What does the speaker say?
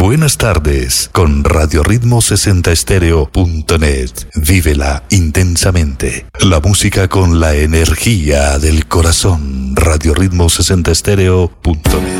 Buenas tardes con Radio Ritmo 60 Estéreo.net. Vívela intensamente. La música con la energía del corazón. Radio Ritmo 60 Estéreo.net.